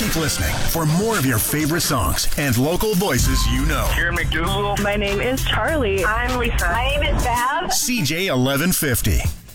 Keep listening for more of your favorite songs and local voices you know. Karen McDougal. My name is Charlie. I'm Lisa. My name is Bev. CJ 1150.